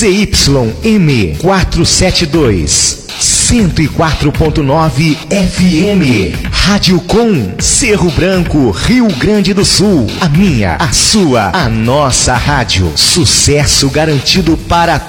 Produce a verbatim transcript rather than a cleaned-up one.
Z Y M quatrocentos e setenta e dois, cento e quatro ponto nove F M. Rádio Com, Cerro Branco, Rio Grande do Sul. A minha, a sua, a nossa rádio. Sucesso garantido para